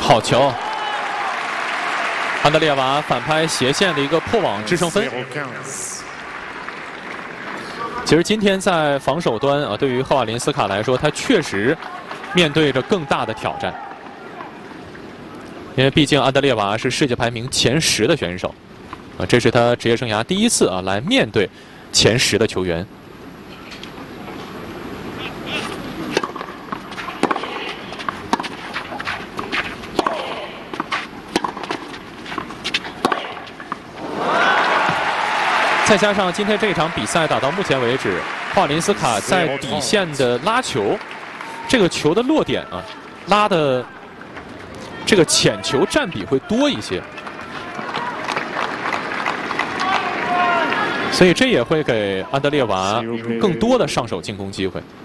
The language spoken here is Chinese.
好球！安德烈娃反拍斜线的一个破网制胜分。其实今天在防守端啊，对于赫瓦林斯卡来说，他确实面对着更大的挑战，因为毕竟安德烈娃是世界排名前10的选手，啊，这是他职业生涯第一次啊来面对前10的球员。 再加上今天这场比赛打到目前为止，赫瓦林斯卡在底线的拉球，这个球的落点啊，拉的这个浅球占比会多一些，所以这也会给安德烈娃更多的上手进攻机会。